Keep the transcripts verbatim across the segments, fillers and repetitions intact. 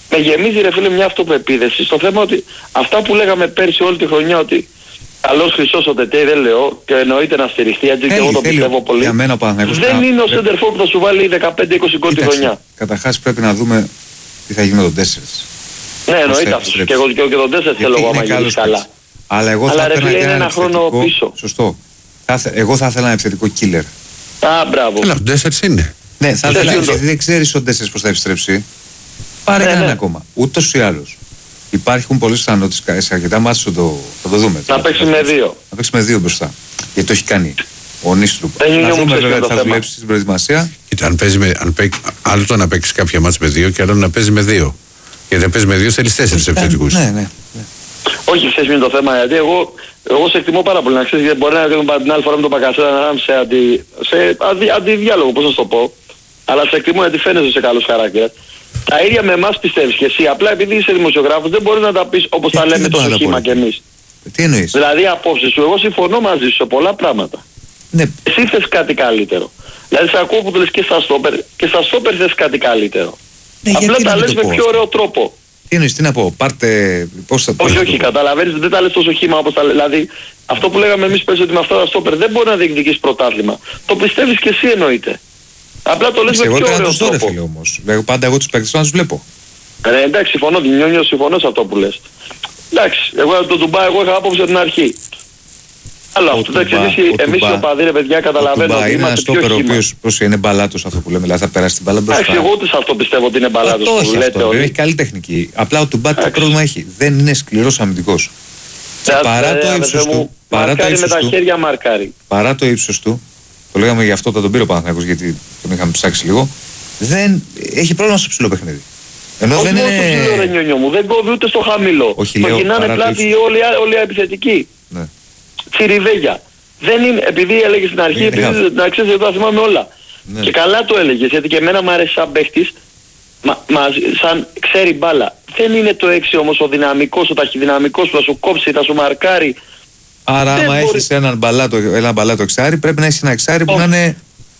Με γεμίζει ρε φίλε μια αυτοπεποίθηση στο θέμα ότι αυτά που λέγαμε πέρσι όλη τη χρονιά ότι καλός χρυσός ο Τετέι δεν λέω και εννοείται να στηριχθεί έτσι και εγώ το πιστεύω πολύ. Για μένα, Παναθηναϊκός, δεν πρέπει... είναι ο σέντερφορ που θα σου βάλει δεκαπέντε είκοσι γκολ τη χρονιά. Καταρχάς πρέπει να δούμε τι θα γίνει με τον Τέσσερις. Ναι, εννοείται αυτό. Και εγώ και, και τον Τέσσερις θέλω εγώ να γίνει καλά. Αλλά εγώ Αλλά θα ρε φίλε είναι ένα χρόνο πίσω. Σωστό. Εγώ θα ήθελα ένα επιθετικό killer. Α, μπράβο. Αλλά ο Τέσσερις είναι. Ναι, θα ήθελα, γιατί δεν ξέρεις ο Τέσσερις πώς θα επιστρέψει. Πάρε ναι, έναν ναι. ακόμα. Ούτως ή άλλως. Υπάρχουν πολλές πιθανότητες σε αρκετά μάτια θα το, το δούμε. Να παίξει με δύο. Να παίξει με δύο μπροστά. Γιατί το έχει κάνει ο Νίστρουπ. Να δούμε βέβαια τι θα δουλέψει στην προετοιμασία. Κοίτα, αν παίζει με, αν παίξει, άλλο το να παίξει κάποια μάτια με δύο και άλλο να παίζει με δύο. Γιατί αν παίζει με δύο θέλει τέσσερις επιθετικούς. Ναι, ναι, ναι. Όχι, ξέρεις είναι το θέμα, γιατί εγώ, εγώ σε εκτιμώ πάρα πολύ. Να ξέρεις, γιατί μπορεί να κάνουμε την άλλη φορά με τον Πακασέρα να σε, αντι, σε αντι, αντιδιάλογο, πώς θα το πω. Αλλά σε εκτιμώ γιατί φαίνεσαι σε καλούς χαρακτήρας. Τα ίδια με εμάς πιστεύεις και εσύ. Απλά επειδή είσαι δημοσιογράφος δεν μπορείς να τα πεις όπως τα λέμε τόσο χύμα κι εμείς. Τι εννοείς? Δηλαδή απόψεις σου, εγώ συμφωνώ μαζί σου σε πολλά πράγματα. Ναι. Εσύ θες κάτι καλύτερο. Δηλαδή σε ακούω που το λες και στα στόπερ και στα στόπερ θες κάτι καλύτερο. Ναι, απλά τα λες με πιο ωραίο τρόπο. Τι εννοείς, τι να πω, πάρτε πώς θα... Όχι, όχι, καταλαβαίνεις, δεν τα λες τόσο χύμα όπως τα λες. Δηλαδή αυτό που λέγαμε εμείς πες ότι με αυτά τα στόπερ δεν μπορεί να διεκδικείς πρωτάθλημα. Το πιστεύεις και εσύ εννοείται. Απλά το λες με πιο ωραίο τρόπο. Εγώ τώρα φίλε όμως. Πάντα εγώ τους παίκτες να τους βλέπω. Ε, εντάξει, συμφωνώ, Νιόνιο, συμφωνώ σε αυτό που λες. Εντάξει, εγώ το Ντουμπά, εγώ είχα άποψη από την αρχή. Αλλά αυτό, εντάξει, εμείς οι οπαδοί ρε παιδιά καταλαβαίνω ότι είμαστε πιο χύμα. Ο οποίος είναι μπαλάτος αυτό που λέμε, δηλαδή θα περάσει την μπάλα μπροστά. Εντάξει, εγώ ούτε σε αυτό πιστεύω ότι είναι μπαλάτος που λέτε όλοι. Έχει καλή τεχνική. Απλά ο Ντουμπά τι πρόβλημα έχει, δεν είναι σκληρός αμυντικός. Παρά το ύψος του, παρά το ύψος του, το λέγαμε γι' αυτό, θα τον πήρε ο Παναθηναϊκός γιατί τον είχαμε ψάξει λίγο, δεν έχει πρόβλημα στο ψηλό παιχνίδι. Ενώ όχι δεν είναι... στο ψηλό ρε Νιόνιο μου, δεν κόβει ούτε στο χαμηλό. Όχι, το γυρνάνε πλάτη όλοι, όλοι οι επιθετικοί. Ναι. Τσιριβέγια. Δεν είναι, επειδή έλεγε στην αρχή, επειδή, να ξέρεις εδώ τα θυμάμαι όλα. Ναι. Και καλά το έλεγες, γιατί και εμένα μου αρέσει σαν παίχτης, μα, μα, σαν ξέρει μπάλα. Δεν είναι το έξι όμως ο δυναμικός, ο ταχυδυναμικός που θα σου κόψει, θα σου μαρκάρει. Άρα άμα μπορεί... έχεις έναν μπαλάτο, ένα μπαλάτο εξάρι, πρέπει να έχεις ένα εξάρι που oh. να είναι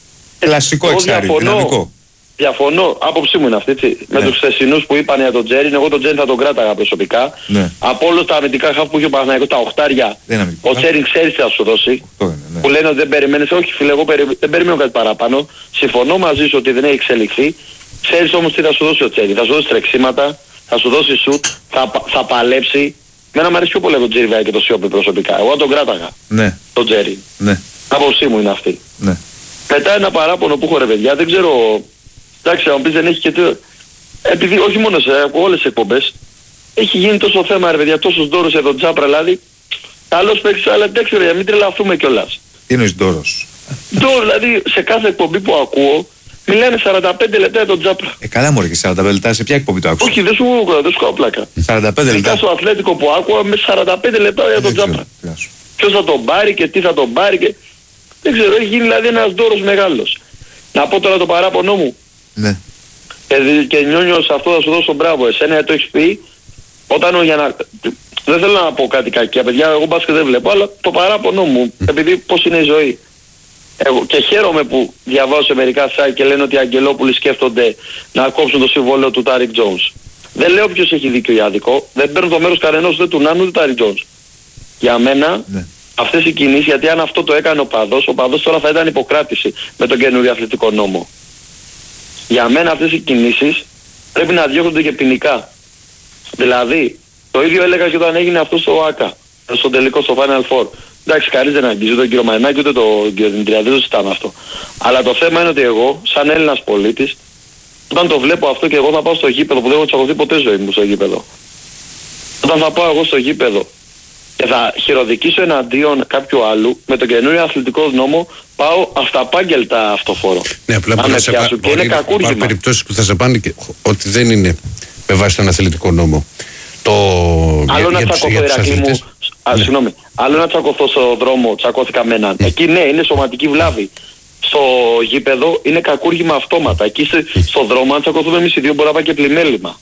κλασικό εξάρι, δυναμικό. Διαφωνώ, άποψή μου είναι αυτή, έτσι. Ναι. Με τους χθεσινούς που είπαν για τον Τζέριν, εγώ τον Τζέριν θα τον κράταγα προσωπικά. Ναι. Από όλους τα αμυντικά χαφ που είχε ο Παναθηναϊκός, τα οχτάρια, ο Τζέριν ξέρει τι θα σου δώσει. Είναι, ναι. Που λένε ότι δεν περιμένεις, όχι φίλε, εγώ περι... δεν περιμένω κάτι παραπάνω. Συμφωνώ μαζί σου ότι δεν έχει εξελιχθεί. Ξέρεις όμως τι θα σου δώσει ο Τζέριν. Θα σου δώσει τρεξίματα, θα σου δώσει σουτ, θα, θα παλέψει. Μένα μου αρέσει πιο πολύ τον Τζίρβα και το Σιώπη προσωπικά. Εγώ τον κράταγα. Ναι. Τον Τζέριν. Ναι. Άποψή μου είναι αυτή. Ναι. Μετά ένα παράπονο που έχω ρε παιδιά, δεν ξέρω. Εντάξει, αν πεις δεν έχει και το... Επειδή όχι μόνο σε όλες τις εκπομπές, έχει γίνει τόσο θέμα ρε παιδιά, τόσος ντόρος εδώ Τζάπρα, δηλαδή, καλός παίκτης, αλλά εντάξει ρε, μην τρελαθούμε κιόλας. Τι εννοείς ντόρος? Ντόρος, δηλαδή, σε κάθε εκπομπή που ακούω, μιλάνε σαράντα πέντε λεπτά για τον Τζάπρα. Ε, καλά μωρέ, και σαράντα πέντε λεπτά, σε ποια εκπομπή το άκουσα? Όχι, δεν σου, δεν σου κάνω πλάκα. σαράντα πέντε λεπτά. Στο Αθλέτικο που άκουα, με σαράντα πέντε λεπτά για τον Τζάπρα. Ποιος θα τον πάρει και τι θα τον πάρει και... Δεν ξέρω, έχει γίνει δηλαδή ένας ντόρος μεγάλος. Να πω τώρα το παράπονο μου. Ναι. Και, και Νιόνιο σε αυτό θα σου δώσω μπράβο. Εσένα το έχεις πει όταν ο Γιαννα... Δεν θέλω να πω κάτι κακιά παιδιά, εγώ μπάσκετ δεν βλέπω, αλλά το παράπονο μου, mm. επειδή πώς είναι η ζωή. Εγώ, και χαίρομαι που διαβάζω σε μερικά site και λένε ότι οι Αγγελόπουλοι σκέφτονται να κόψουν το συμβόλαιο του Τάρικ Τζόουνς. Δεν λέω ποιος έχει δίκιο ή άδικο, δεν παίρνω το μέρος κανενός ούτε του Νάνου ούτε του Τάρικ Τζόουνς. Για μένα, ναι. Αυτές οι κινήσεις, γιατί αν αυτό το έκανε ο παδός, ο παδός τώρα θα ήταν υποκράτηση με τον καινούριο αθλητικό νόμο. Για μένα αυτές οι κινήσεις πρέπει να διώχνονται και ποινικά. Δηλαδή, το ίδιο έλεγα και όταν έγινε αυτό στο ΆΚΑ, στο τελικό, στο Final Four. Εντάξει, κανείς δεν αγγίζει τον κύριο Μαϊνάκη ούτε τον κύριο Δημητριάδη, δεν το συζητάμε αυτό. Αλλά το θέμα είναι ότι εγώ, σαν Έλληνας πολίτης, όταν το βλέπω αυτό και εγώ θα πάω στο γήπεδο, που δεν έχω τσακωθεί ποτέ ζωή μου στο γήπεδο. Όταν θα πάω εγώ στο γήπεδο και θα χειροδικήσω εναντίον κάποιου άλλου, με τον καινούριο αθλητικό νόμο πάω αυταπάγγελτα αυτοφόρο. Ναι, απλά μπορεί να σε πά... και είναι κακούργημα. Υπάρχουν περιπτώσεις που θα σε πάνε και... ότι δεν είναι με βάση τον αθλητικό νόμο. Το... Άλλο να τσακωθώ, Ηρακλή μου, α, ναι. Συγγνώμη, άλλο να τσακωθώ στο δρόμο, τσακώθηκα με έναν. Mm. Εκεί ναι, είναι σωματική βλάβη. Στο γήπεδο είναι κακούργημα αυτόματα. Εκεί mm. στο δρόμο, αν τσακωθούμε εμείς οι δύο, μπορεί να πάει και πλημέλημα.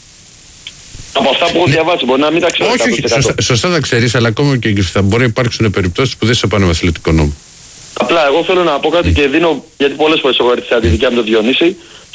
Από αυτά που έχω διαβάσει, μπορεί να μην τα ξέρω. Όχι, όχι, σωστά, σωστά τα ξέρεις, αλλά ακόμα και θα μπορεί να υπάρξουν περιπτώσεις που δεν σε πάνε με αθλητικό νόμο. Απλά εγώ θέλω να πω κάτι και δίνω, γιατί πολλές φορές έχω έρθει στη δικιά μου το Διονύση,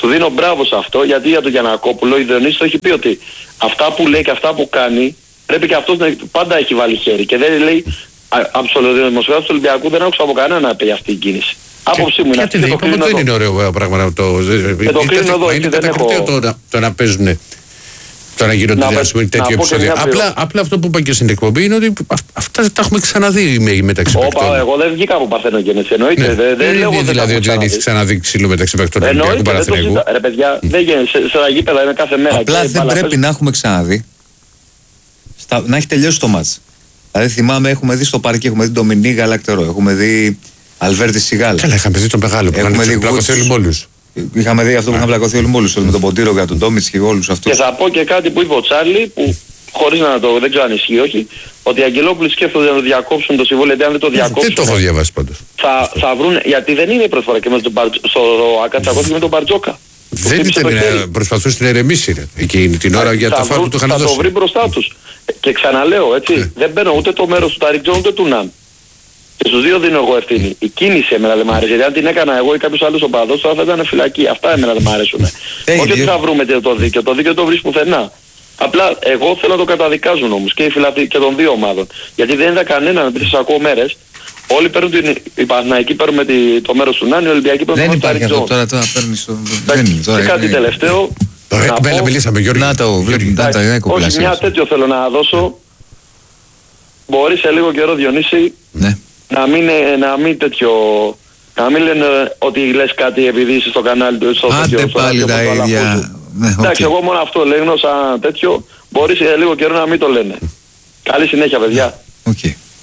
του δίνω μπράβο σε αυτό, γιατί για τον Γιαννακόπουλο η Διονύσης το έχει πει ότι αυτά που λέει και αυτά που κάνει πρέπει και αυτός να πάντα έχει βάλει χέρι. Και δεν λέει, από τους δημοσιογράφους του Ολυμπιακού δεν άκουσα από κανένα να πει αυτή η κίνηση. Άποψή μου είναι αυτή. Γιατί δεν είναι ωραίο πράγμα το. Και το κλείνω εδώ, είναι δεν έχω... το να παίζουν. Το να γίνονται να, τέτοιο επεισόδιο. Απλά, απλά αυτό που είπα και στην εκπομπή είναι ότι αυτά τα έχουμε ξαναδεί μεταξύ παικτών. Όπα, εγώ δεν βγήκα από Παρθενογέννηση, εννοείται. Ναι. Δεν, δεν είναι δηλαδή ότι δεν έχει ξαναδεί ξύλο μεταξύ παικτών. Εννοείται, δεν το συζητά. Ρε παιδιά, mm. δεν γίνεται. Σε, σε τα γήπεδα είναι κάθε μέρα. Απλά δεν πρέπει πες... να έχουμε ξαναδεί. Στα, να έχει τελειώσει το μάτς. Δηλαδή θυμάμαι, έχουμε δει στο παρκή, έχουμε δει τον Ντομινί Γαλακτερό, έχουμε δει Αλβέρτη Σιγάλα. Καλά, είχαμε δει τον μεγάλο που είχαμε δει πλακωθεί όλοι μόλις. Είχαμε δει αυτό που είχαν πλακωθεί όλοι μόλις, με τον Ποντήρο για τον Τόμιτς και όλους αυτούς. Και θα πω και κάτι που είπε ο Τσάρλι, που χωρίς να το, δεν ξέρω αν ισχύει όχι, ότι οι Αγγελόπουλοι σκέφτονται να το διακόψουν το συμβόλαιο, γιατί αν δεν το διακόψουν. Δεν το έχω διαβάσει πάντως. Θα, θα βρουν, γιατί δεν είναι η πρώτη φορά και με τον Μπαρτζόκα, στο Ακατσακώτη και με τον Μπαρτζόκα. Δεν ήταν, προσπαθούσε να ηρεμήσει εκείνη την ώρα για τα φάρμα που του είχαν δώσει. Θα το βρει μπροστά τους. Και ξαναλέω, έτσι, δεν μπαίνω ούτε το μέρος του Ταριτζόν ούτε του Ναν. Και στους δύο δίνω εγώ ευθύνη. Η κίνηση εμένα δεν μ' άρεσε. Γιατί αν την έκανα εγώ ή κάποιος άλλος οπαδός, τώρα θα ήταν φυλακή. Αυτά εμένα δεν μ' αρέσουν. Όχι ότι θα βρούμε το δίκαιο. Το δίκαιο το βρεις πουθενά. Απλά εγώ θέλω να το καταδικάζουν όμως και οι φιλαθοί και των δύο ομάδων. Γιατί δεν είδα κανέναν, επειδή σας ακούω μέρες, όλοι παίρνουν την. Οι Παναθηναϊκοί παίρνουν με τη, το μέρος του Νάνη, οι Ολυμπιακοί παίρνουν το μέρος του Ταριτζόν. Τώρα τώρα παίρνεις το. Και κάτι τελευταίο. Τώρα μιλήσαμε, Γιώργη. Να το βρει. Όχι, μια τέτοιο θέλω να δώσω. Μπορεί σε λίγο καιρό, Διονύση, να μην, να μην τέτοιο, να μην λένε ότι λες κάτι επειδή είσαι στο κανάλι του, στο τέτοιο. Άντε πάλι τα ίδια. Εντάξει, εγώ μόνο αυτό λέγω σαν τέτοιο, μπορεί σε λίγο καιρό να μην το λένε. Καλή συνέχεια, παιδιά. Οκ.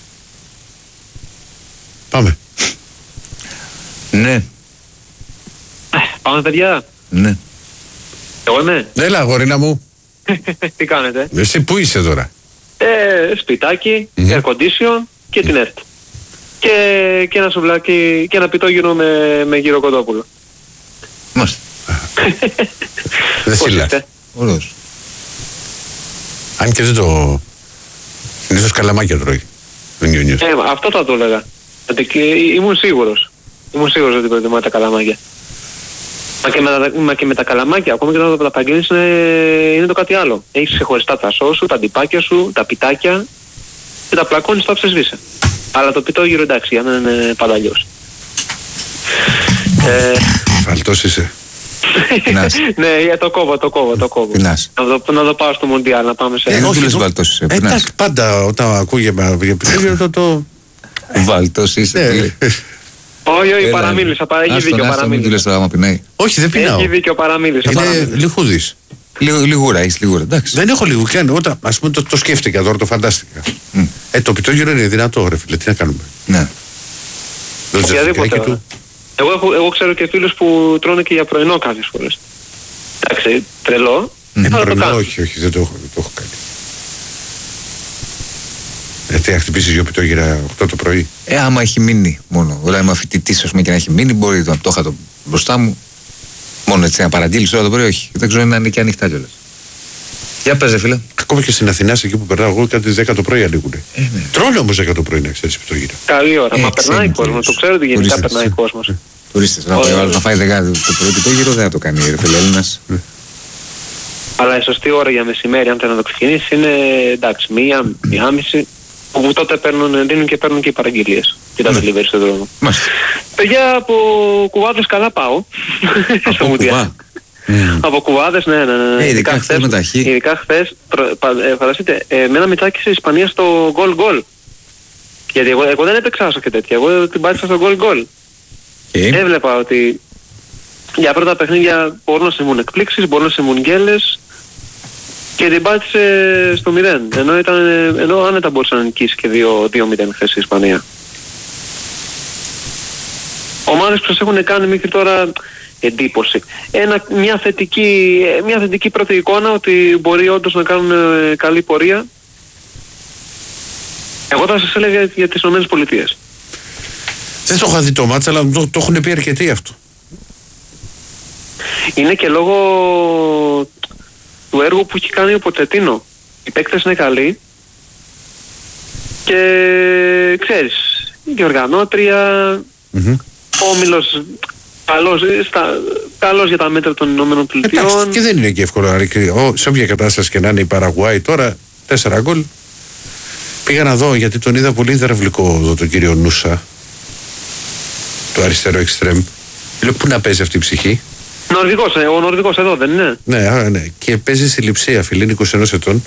Πάμε. Ναι. Πάμε, παιδιά. Ναι. Εγώ είμαι. Έλα, γορίνα μου. Τι κάνετε? Εσύ πού είσαι τώρα? Ε, σπιτάκι, mm-hmm. air condition και την ΕΡΤ. Και, και ένα σουβλάκι και ένα πιτόγυρο με, με γυροκοντόπουλο. Μάλιστα. Δεν συλλάς. Ωραίος. Αν και δεν το... Συνήθως καλαμάκια τρώει. Δεν νιώνιος. Ε, αυτό θα το έλεγα. Γιατί ήμουν σίγουρος. Ήμουν σίγουρος ότι προτιμάω τα καλαμάκια. Μα και, με τα, μα και με τα καλαμάκια, ακόμα και όταν τα παγγέλνεις είναι, είναι το κάτι άλλο. Έχεις ξεχωριστά τα σως σου, τα αντιπάκια σου, τα πιτάκια και τα πλακώνεις, τα ψεσβήσε. Αλλά το πιτόγυρο εντάξει, για να είναι πάντα αλλιώς. ε... Φαλτός είσαι. Ναι, το κόβω, το κόβω, το κόβω. Να το, να το πάω στο Μοντιάλ, να πάμε σε... Ε, όχι, λες Βαλτός είσαι. Εντάξει, πάντα όταν ακούγεται για πιτόγυρο το... Βαλτός είσαι. Όχι, όχι, παραμίλησα. Έχει δίκιο, παραμίλησα. Όχι, δεν πεινάω. Έχει δίκιο, παραμίλησα. Είναι λιχούδης. Λιγούρα, έχεις λιγούρα, εντάξει. Δεν έχω λίγο. Όταν, ας πούμε, το, το σκέφτηκα τώρα, το φαντάστηκα. Mm. Ε, το πιτόγυρο είναι δυνατό, ρε φίλε, τι να κάνουμε. Ναι. Οποιαδήποτε. Του... Εγώ, έχω, εγώ ξέρω και φίλους που τρώνε και για πρωινό κάποιες φορές. Εντάξει, τρελό. Mm. Ε, πρωινό, όχι, όχι, δεν το έχω, δεν το έχω κάνει. Γιατί να χτυπήσεις δυο πιτόγυρα οκτώ το πρωί. Ε, άμα έχει μείνει μόνο. Όταν είμαι φοιτητής, ας πούμε, και να έχει μείνει, μπορεί να το είχα το μπροστά μου. Μόνο έτσι να παραγγείλεις τώρα το πρωί, όχι. Δεν ξέρω αν είναι και ανοιχτά κιόλας. Για πες, φίλε. Ακόμα και στην Αθηνά, εκεί που περνάω εγώ, κάτι δέκα το πρωί ανοίγουνε. Ε, ναι. Τρώνε όμως δέκα το πρωί να ξέρεις πιτόγυρα. Καλή ώρα. Ε, Μα περνάει ο κόσμος. Το ξέρω ότι γενικά περνάει ο κόσμος. Τουρίστες. Να πάει να φάει δέκα το πρωί πιτόγυρο, δεν θα το κάνει ρε φίλε Έλληνας. Αλλά η σωστή ώρα για μεσημέρι, αν θέλει να το ξεκινήσει, είναι εντάξει, μία, μία μισή. Που τότε παίρνουν, δίνουν και παίρνουν και οι παραγγελίες και τα delivery στον δρόμο. Παιδιά, από Κουβάδες καλά πάω. Από Κουβά. Από Κουβάδες, ναι, ναι, ναι. Ειδικά χθες με τα χ. Ειδικά χθες, φανταστείτε, με ένα μητσάκι της Ισπανίας στο γκολ γκολ. Γιατί εγώ, εγώ δεν έπαιξα όσο και τέτοια, εγώ την πάτησα στο γκολ γκολ. Έβλεπα ότι για πρώτα παιχνίδια μπορούν να συμβούν εκπλήξεις, μπορούν να συμβούν γκέλες. Και την πάτησε στο μηδέν, ενώ, ήταν, ενώ άνετα μπορούσε να νικήσει και δύο μηδέν χθες η Ισπανία. Ομάδες που σας έχουν κάνει μέχρι τώρα εντύπωση. Ένα, μια, θετική, μια θετική πρώτη εικόνα ότι μπορεί όντως να κάνουν καλή πορεία. Εγώ θα σας έλεγα για τις ΗΠΑ. Δεν το είχα δει το μάτς, αλλά το, το έχουν πει αρκετοί αυτό. Είναι και λόγω του έργου που έχει κάνει ο Ποτσετίνο. Οι παίκτες είναι καλοί και ξέρεις, η διοργανώτρια, mm-hmm. ο όμιλος καλός, στα, καλός για τα μέτρα των Ηνωμένων Πολιτειών. Και δεν είναι και εύκολο να ρίξει. Σε όποια κατάσταση και να είναι η Παραγουάη τώρα, τέσσερα γκολ. Πήγα να δω γιατί τον είδα πολύ δραυλικό εδώ τον κύριο Νούσα, το αριστερό εξτρέμ. Λέω πού να παίζει αυτή η ψυχή. Νορβηγός, ο Νορβηγός εδώ δεν είναι. Ναι, α, ναι. Και παίζει στη Λειψία, φίλε, είναι είκοσι ένα ετών.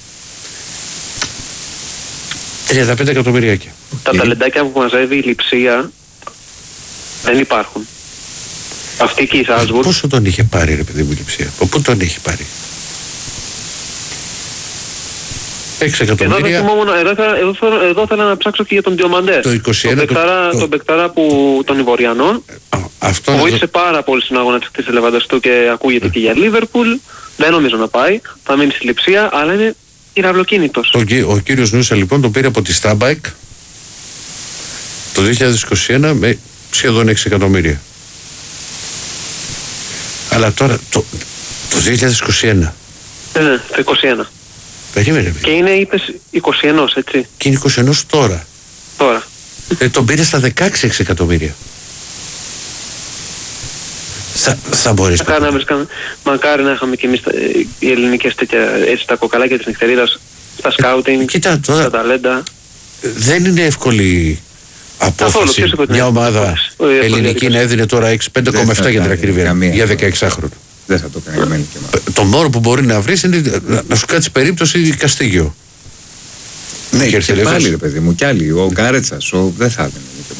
τριάντα πέντε εκατομμυριάκια. Τα η... ταλεντάκια που μαζεύει η Λειψία δεν υπάρχουν. Αυτή και η Σάλσμπουργκ. Πόσο τον είχε πάρει, ρε παιδί μου, η Λειψία. Πού τον έχει πάρει. έξι εκατομμύρια. Εδώ, θυμόμουν, εδώ, εδώ, εδώ, εδώ θέλω να ψάξω και για τον Διομαντέ. Το είκοσι ένα. Τον Μπεκταρά, το... το... που τον Ιβοριανό. Αυτό βοήθησε το... πάρα πολύ στην αγώνα της Ελεβαντοστού και ακούγεται mm. και για Λίβερπουλ. Δεν νομίζω να πάει. Θα μείνει στη Λειψία, αλλά είναι υραυλοκίνητος. Ο, ο κύριος Νούσα λοιπόν τον πήρε από τη Στάμπαϊκ το δύο χιλιάδες είκοσι ένα με σχεδόν έξι εκατομμύρια. Αλλά τώρα το, το δύο χιλιάδες είκοσι ένα. Ναι, ναι, το είκοσι ένα. Περίμενε. Και είναι, είπες, είκοσι ένα, έτσι. Και είναι είκοσι ένα τώρα. Τώρα. Ε, τον πήρε στα δεκαέξι εκατομμύρια. Θα, θα μπορείς. Μακάρι να, βρίσκαν, μακάρι να είχαμε και εμείς οι ελληνικές τέτοια, έτσι τα κοκαλάκια της νυχτερίδας, στα σκάουτινγκ, Κοίτα, τώρα, στα ταλέντα. Δεν είναι εύκολη απόφαση μια ομάδα ελληνική να έδινε τώρα πέντε κόμμα επτά για την ακρίβεια για δεκαεξάχρονο. Δεν θα το κάνει καμία και μάλλον. Το μόνο που μπορεί να βρει είναι να σου κάτσει περίπτωση Καστίγιο. Ναι, και, και πάλι ρε παιδί μου, κι άλλοι. Ο Γκάρετσας, ο... δεν θα έδινε και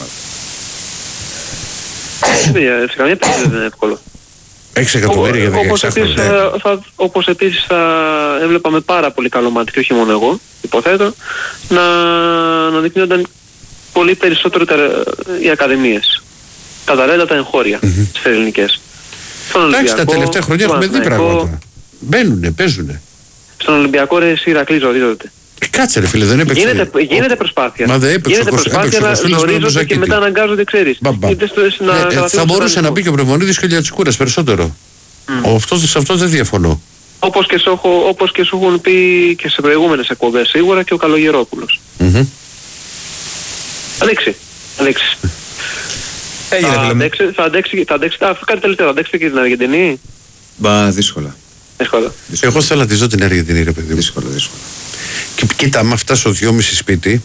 μάλλον. Σε καμία περίπτωση δεν είναι εύκολο. έξι εκατομμύρια για δεκαεξάχρονο. Όπως επίσης θα έβλεπα με πάρα πολύ καλό μάτι, και όχι μόνο εγώ, υποθέτω, να, να δεικνύονταν πολύ περισσότερο τα, οι ακαδημίες. Τα ταλέντα, τα εγχώρια mm-hmm. στις ελληνικές. Εντάξει, τα τελευταία χρόνια έχουμε δει πράγματα. Μπαίνουνε, παίζουνε. Στον Ολυμπιακό ρε εσύ Ηρακλή ζορίζονται. Ε, κάτσε ρε φίλε, δεν έπαιξε. Γίνεται, γίνεται προσπάθεια. Μα δεν έπαιξε. Γίνεται προσπάθεια να ζορίζονται και μετά αναγκάζονται, ξέρεις. Ε, θα μπορούσε να πει και ο Πρεμονίδης και ο Λιατσικούρας περισσότερο. Mm. Σε αυτό δεν διαφωνώ. Όπως και, έχω, όπως και σου έχουν πει και σε προηγούμενες εκπομπές σίγουρα και ο Καλογερόπουλος. Mm-hmm. Θα δείξει. Θα δείξει. Έγινε, θα, αντέξει, θα αντέξει, θα αντέξει, αυτό κάτι τελευταίο, θα αντέξετε και την Αργεντινή. Μπα, δύσκολα. Δύσκολα. Εγώ θέλω να τη ζω την Αργεντινή, ρε παιδί. Δύσκολα, δύσκολα. Και κοίτα, άμα φτάσω δυόμιση σπίτι,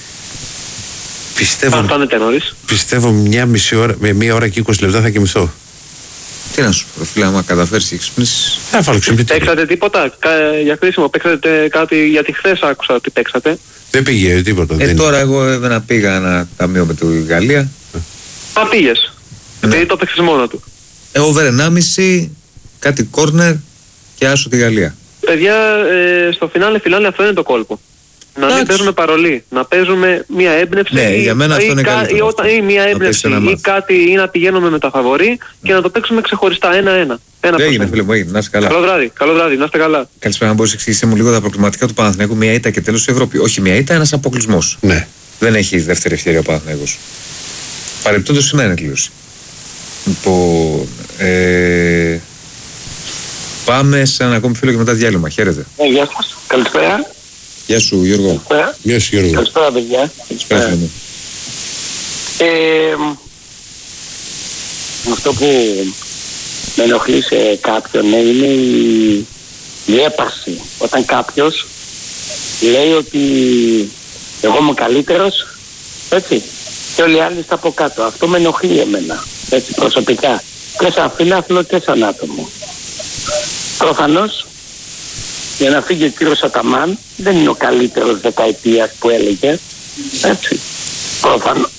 πιστεύω, Α, φτάνετε νωρίς. Πιστεύω μια μισή ώρα, με μία ώρα και είκοσι λεπτά θα κοιμηθώ. Τι να σου πω, φίλε, άμα καταφέρεις και ξυπνήσεις. Θα βάλω ξυπνητή. Παίξατε τίποτα για χρήσιμο, παίξατε κάτι, γιατί χθες άκουσα ότι παίξατε. Δεν πήγε τίποτα. Ε, δεν τώρα εγώ έβαινα, πήγα ένα ταμείο με τη Γαλλία. Α, πήγες. Ναι. Επειδή το παίξες μόνο του. Ε, over ενάμιση, κάτι κόρνερ και άσο τη Γαλλία. Παιδιά, ε, στο φινάλε φιλάλε αυτό είναι το κόλπο. Να μην παίζουμε παρολί, να παίζουμε μια έμπνευση ναι, ή, για μένα αυτό ή, είναι κα, ή, όταν, ή μια έμπνευση ή κάτι ή να πηγαίνουμε με τα φαβορί και να το παίξουμε ξεχωριστά ένα-ένα. Ένα έγινε φίλε μου, έγινε, να είστε καλά. Καλό βράδυ, καλό βράδυ, να είστε καλά. Καλησπέρα, να μπορείς να εξηγήσεις μου λίγο τα προκληματικά του Παναθηναϊκού, μια ήττα και τέλος στην Ευρώπη. Όχι μια ήττα, ένας αποκλεισμός. Ναι. Δεν έχει δεύτερη ευκαιρία ο Παναθηναϊκός. Παρεπτόντως σήμερα είναι κλήρωση. Λοιπόν, ε, πάμε σε ένα ακόμη φίλο και μετά διάλειμμα. Χαίρετε. Ε, γεια σας. Καλησπέρα. Γεια σου Γιώργο. Καλησπέρα. Γεια σου Γιώργο. Καλησπέρα παιδιά. Καλησπέρα φίλε μου. Ε, αυτό που με ενοχλεί σε κάποιον ναι, είναι η, η έπαρση. Όταν κάποιος λέει ότι εγώ είμαι καλύτερος, έτσι, και όλοι οι άλλοι στα από κάτω. Αυτό με ενοχλεί εμένα, έτσι, προσωπικά. Και σαν φιλάθλο και σαν άτομο. Προφανώς, για να φύγει ο κύριος Αταμάν, δεν είναι ο καλύτερος δεκαετίας που έλεγε, έτσι. Προφανώς.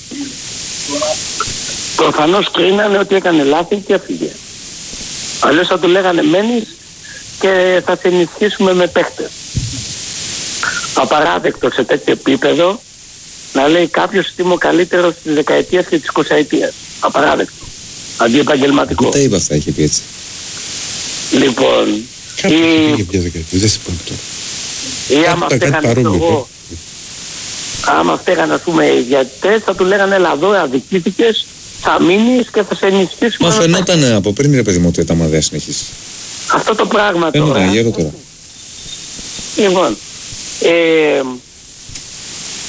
Προφανώς κρίνανε ότι έκανε λάθη και έφυγε. Αλλιώς θα του λέγανε μένεις και θα σε ενισχύσουμε με παίχτες. Απαράδεκτο σε τέτοιο επίπεδο να λέει κάποιος ότι είμαι ο καλύτερος της δεκαετίας και της εικοσαετίας. Απαράδεκτο. Αντιεπαγγελματικό. Δεν τα είπα αυτά, είχε πει έτσι. Λοιπόν, Κάποιος ή... πήγε πια δεκαετία, δεν θυμάμαι τώρα. Ή άμα φταίγανε εγώ, άμα φταίγανε ας πούμε οι διαιτητές θα του λέγανε έλα εδώ αδικήθηκες, θα μείνεις και θα σε ενισχύσουμε. Μα φαινόταν από πριν ρε παιδί μου ότι τα μαδέα συνεχίσει. Αυτό το πράγμα τώρα. Φαίνονταν γέρο τώρα. Λοιπόν, ε,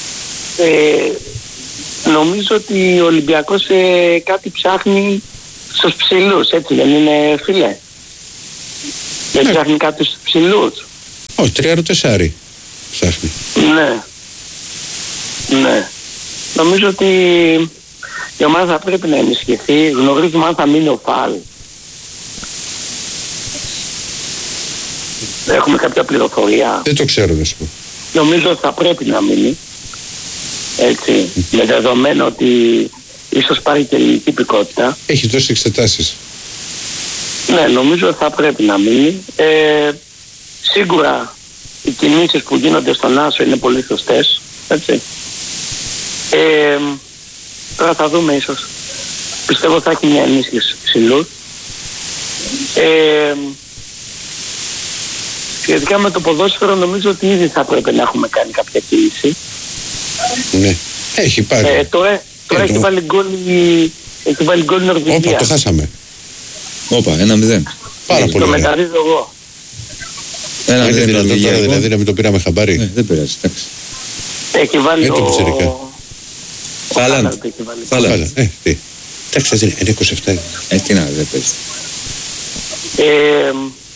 ε, νομίζω ότι ο Ολυμπιακός ε, κάτι ψάχνει στους ψηλούς, έτσι δεν είναι, φίλε? Δεν Ναι. ψάχνει κάποιος στους ψηλούς? Όχι, τριάρο τεσσάρι ψάχνει. Ναι. Ναι. Νομίζω ότι η ομάδα θα πρέπει να ενισχυθεί. Γνωρίζουμε αν θα μείνει ο Φαλ. Έχουμε κάποια πληροφορία. Δεν το ξέρω να σου πω. Νομίζω θα πρέπει να μείνει. Έτσι. Με δεδομένο ότι ίσως πάρει και ελληνική υπηκότητα. Έχει δώσει εξετάσεις. Ναι, νομίζω θα πρέπει να μείνει. Ε, σίγουρα οι κινήσεις που γίνονται στον Άσο είναι πολύ σωστές. Έτσι. Ε, τώρα θα δούμε ίσως. Πιστεύω θα έχει μια ενίσχυση ψηλού. Ε, σχετικά με το ποδόσφαιρο νομίζω ότι ήδη θα πρέπει να έχουμε κάνει κάποια κίνηση. Ναι. Έχει πάρει. Ε, τώρα τώρα Ε, έχει το- βάλει γκολ η, έχει βάλει γκολ η Όπα, Νορβηγία. το χάσαμε. Όπα, ένα μηδέν. Πάρα Το πολύ ωραία. μεταδίδω εγώ. Ένα Είναι μηδέν δυνατόν Νορβηγία. τώρα δηλαδή να μην το πήραμε χαμπάρι. Ναι, δεν πειράζει. Εντάξει. Έχει βάλει Ε, το ο... πιτσιρικά. ο Χάλαντ. Χάλαντ έχει βάλει. Χάλαντ. Καλά. Ε, τι. Εντάξει, δεν είναι είναι είκοσι επτά. Ε, τι να δεν παίζει. Ε,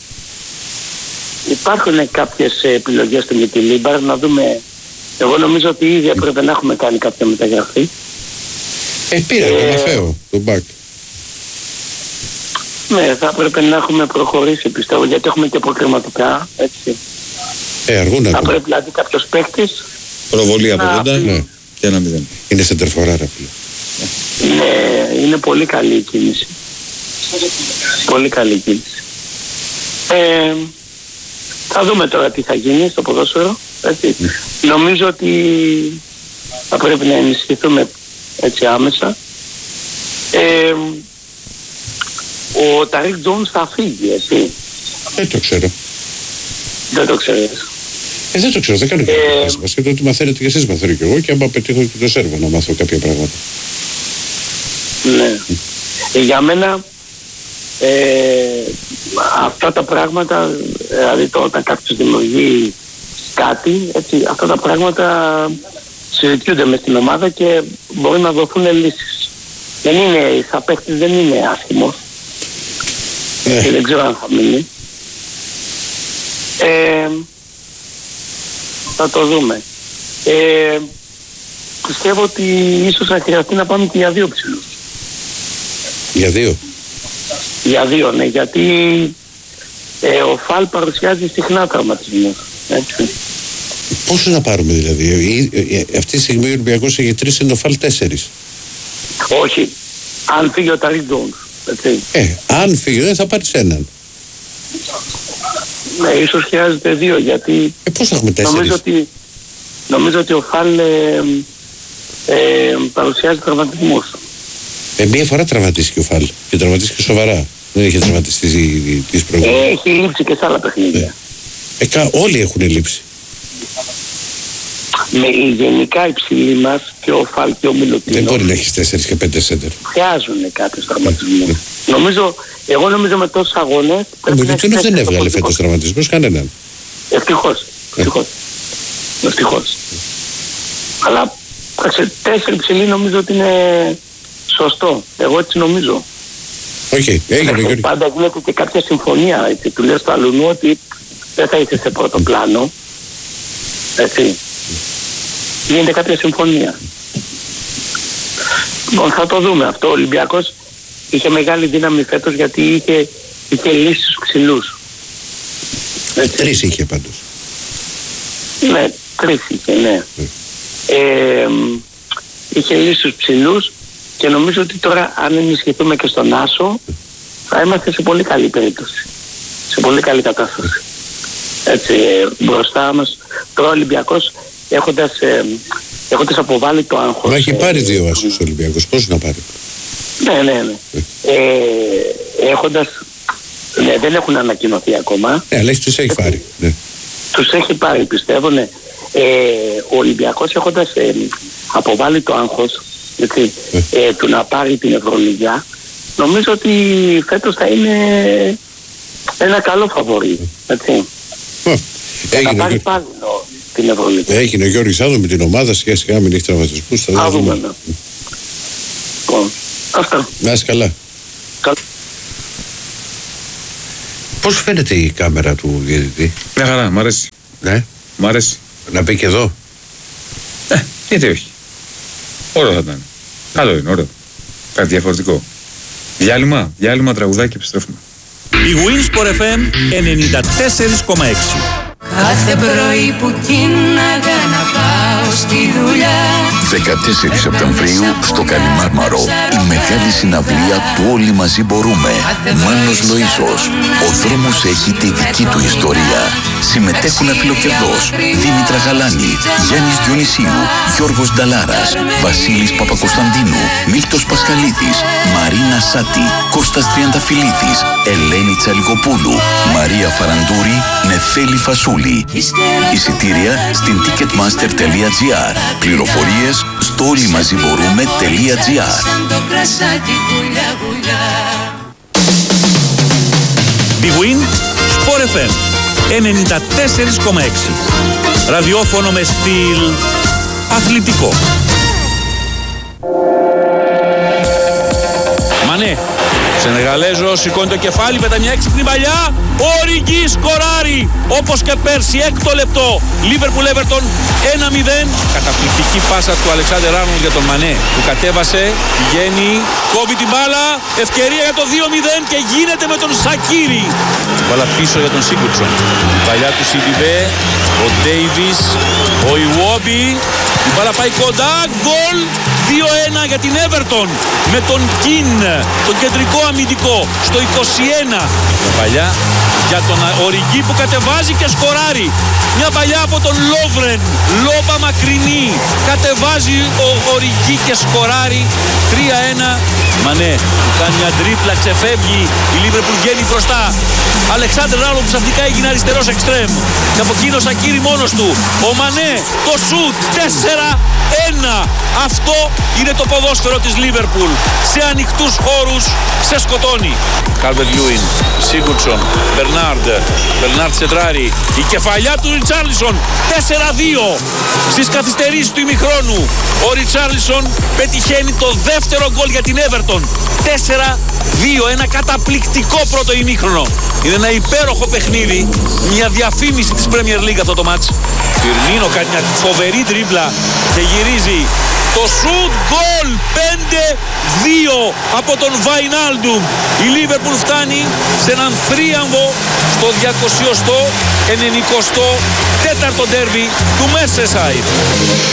υπάρχουν κάποιες επιλογές στην Μιτιλίμπαρ, να δούμε. Εγώ νομίζω ότι ήδη έπρεπε να έχουμε κάνει κάποια μεταγραφή. Ε, πήρε Ε, το Μαφέο, τον Μπακ. Ναι, θα έπρεπε να έχουμε προχωρήσει, πιστεύω, γιατί έχουμε και προκριματικά, έτσι. Ε, αργούν Θα ακόμα. πρέπει δηλαδή κάποιος παίκτης. Προβολή από Να, ογδόντα ναι. και ένα μηδέν. Είναι σεντερφοράρα φίλε. Ναι, είναι πολύ καλή η κίνηση. Πολύ καλή η κίνηση. Ε, θα δούμε τώρα τι θα γίνει στο ποδόσφαιρο. Έτσι. Νομίζω ότι θα πρέπει να ενισχυθούμε έτσι άμεσα. Ε, ο Ταρίκ Τζόνς θα φύγει, έτσι. Δεν το ξέρω. Δεν το ξέρεις. Ε, δεν το ξέρω, δεν κάνω και Ε, ε, σημασία. Το ότι μαθαίνετε και εσείς μαθαίνω και εγώ και άμα πετύχω και το σέρβο να μάθω κάποια πράγματα. Ναι. Ε, για μένα ε, αυτά τα πράγματα, δηλαδή το, όταν κάποιος δημιουργεί κάτι, έτσι, αυτά τα πράγματα συζητιούνται μες στην ομάδα και μπορεί να δοθούν λύσεις. Δεν είναι, σαν παίκτης δεν είναι άσχημος. Ναι. Και δεν ξέρω αν θα μείνει. Ε, θα το δούμε. Ε, πιστεύω ότι ίσως θα χρειαστεί να πάμε και για δύο ψηλούς. Για δύο. Για δύο, ναι, γιατί ε, ο Φαλ παρουσιάζει συχνά τραυματισμούς. Έτσι. Πόσους να πάρουμε δηλαδή. Ε, ε, ε, αυτή τη στιγμή ο Ολυμπιακός έχει τρεις, είναι ο Φαλ τέσσερις. Όχι, αν φύγει ο Ταρίκ Τζόνς, έτσι. Ε, αν φύγει δεν θα πάρεις έναν. Ναι, ίσως χρειάζεται δύο, γιατί Ε, πώς θα έχουμε τέσσερις. νομίζω ότι, νομίζω ότι ο Φαλ ε, ε, παρουσιάζει τραυματισμούς. Ε, μία φορά τραυματίστηκε ο Φαλ και τραυματίστηκε σοβαρά. Δεν είχε τραυματιστεί τις προηγούμενες. Ε, έχει λείψει και σε άλλα παιχνίδια. Ε, κα- όλοι έχουν λείψει. Με η γενικά υψηλή μας και ο Φαλ και ο Δεν Μιλουτίνο μπορεί να έχει τέσσερις και πέντε σέντερ. χρειάζονται κάποιους τραυματισμούς. Νομίζω, εγώ νομίζω με τόσους αγώνες Ο πρέπει να έχει Μιλουτίνοφ δεν τέσσερις έβγαλε στο φέτος τραυματισμούς κανέναν. Ευτυχώς. Ευτυχώς. Ευτυχώς. Αλλά σε τέσσερι ψηλή νομίζω ότι είναι σωστό. Εγώ έτσι νομίζω. Οκ, έγινε Γιώργη. Πάντα γίνεται και κάποια συμφωνία. Έτσι. Του λέω στο αλουνού ότι δεν θα είσαι σε πρώτο πλάνο. Έτσι. Γίνεται κάποια συμφωνία. Λοιπόν, θα το δούμε αυτό. Ο Ολυμπιακός είχε μεγάλη δύναμη φέτος γιατί είχε, είχε λύσει στους ψηλούς. Έτσι. Τρεις είχε πάντως. Ναι, τρεις είχε, ναι. Ε, είχε λύσει τους ψηλούς και νομίζω ότι τώρα αν ενισχυθούμε και στον Άσο θα είμαστε σε πολύ καλή περίπτωση. Σε πολύ καλή κατάσταση. Έτσι, ε, μπροστά μας τώρα ο Ολυμπιακός έχοντας, ε, έχοντας αποβάλει το άγχος. Μα έχει ε, πάρει δύο άσους ο Ολυμπιακός. Πώς να πάρει. Ναι, ναι, ναι. Ε, έχοντας, ναι, δεν έχουν ανακοινωθεί ακόμα. Ναι, αλλά έχει τους έχει πάρει. Ναι. Τους έχει πάρει, πιστεύω, ναι. Ε, ο Ολυμπιακός έχοντας ε, αποβάλει το άγχος, έτσι, ε, του να πάρει την Ευρωλίγια, νομίζω ότι φέτος θα είναι ένα καλό φαβορί, έτσι. Ω, Θα Έγινε, ο πάρει Γιώργης. πάλι ο- την Ευρωλίγια. Έγινε ο Γιώργης, θα δούμε την ομάδα σιγά σιγά, μην έχει τραυματισμούς. Θα Θα δούμε, δούμε. ναι. Λοιπόν, αυτά. Να είσαι καλά. Πώς φαίνεται η κάμερα του διαιτητή? Μια χαρά, μ' αρέσει. Ναι. Μ' αρέσει. Να μπει και εδώ. Ε, γιατί όχι. Ωραίο θα ήταν. Καλό είναι, ωραίο. Κάτι διαφορετικό. Διάλειμμα, διάλειμμα, τραγουδάκι και επιστρέφουμε. Η Winsport εφ εμ ενενήντα τέσσερα κόμμα έξι. Κάθε πρωί που κίναγα να πάω στη δουλειά. δεκατέσσερις Σεπτεμβρίου στο Καλιμάρμαρο η μεγάλη συναυλία του Όλοι Μαζί Μπορούμε. Μάνος Λοΐσος. Ο δρόμος έχει τη δική του ιστορία. Συμμετέχουν αφιλοκερδός Δήμητρα Γαλάνη, Γιάννης Διονυσίου, Γιώργος Νταλάρας, Βασίλης Παπακοσταντίνου, Μίλτος Πασχαλίδης, Μαρίνα Σάτη, Κώστας Τριανταφυλλίδης, Ελένη Τσαλιγοπούλου, Μαρία Φαραντούρη, Νεφέλη Φασούλη. Εισιτήρια στην ticketmaster τελεία τζι άρ. Πληροφορίες στο όλοιμαζιμπορούμε τελεία τζι άρ. Big Win Sport εφ εμ ενενήντα τέσσερα κόμμα έξι. Ραδιόφωνο με στυλ αθλητικό. Μανέ. Σενεγαλέζος σηκώνει το κεφάλι, πετά μια έξυπνη παλιά. Ο Ριγκί σκοράρει όπως και πέρσι, έκτο λεπτό. Λίβερπουλ Έβερτον ένα μηδέν. Καταπληκτική πάσα του Αλεξάντερ Άρνολντ για τον Μανέ που κατέβασε, πηγαίνει, κόβει την μπάλα. Ευκαιρία για το δύο μηδέν και γίνεται με τον Σακίρι. Μπάλα πίσω για τον Σίγκουρτσον. Η παλιά του Σιντιβέ, ο Ντέιβις, ο Ιουόμπι. Η μπάλα πάει κοντά, γκολ. δύο ένα για την Έβερτον με τον Κιν, τον κεντρικό αμυντικό, στο είκοσι ένα. Μια παλιά για τον Οριγκί που κατεβάζει και σκοράρει. Μια παλιά από τον Λόβρεν, λόμπα μακρινή. Κατεβάζει ο Οριγκί και σκοράρει. τρία ένα. Μανέ κάνει μια τρίπλα, ξεφεύγει. Η Λίβερπουλ βγαίνει μπροστά. Αλεξάντερ Άρνολντ που ξαφνικά έγινε αριστερός εξτρέμ. Και από εκείνο Σακίρι μόνος του. Ο Μανέ, το σουτ, τέσσερα ένα. Αυτό είναι το ποδόσφαιρο της Λίβερπουλ. Σε ανοιχτούς χώρους, σε σκοτώνει. Κάλβερτ Λιούιν, Σίγκουρτσον, Μπερνάρντ. Μπερνάρντ σεντράρει. Η κεφαλιά του Ριτσάρλισον, τέσσερα δύο. Στις καθυστερήσεις του ημιχρόνου, ο Ριτσάρλισον πετυχαίνει το δεύτερο γκολ για την Έβερτον. τέσσερα δύο, ένα καταπληκτικό πρώτο ημίχρονο. Είναι ένα υπέροχο παιχνίδι, μια διαφήμιση της Premier League αυτό το μάτς. Φιρμίνο κάνει μια φοβερή τρίμπλα και γυρίζει. Το σουτ γκολ πέντε δύο από τον Βαϊνάλντουμ. Η Λίβερπουλ φτάνει σε έναν θρίαμβο στο διακόσιο ενενηκοστό τέταρτο ντέρμπι του Merseyside.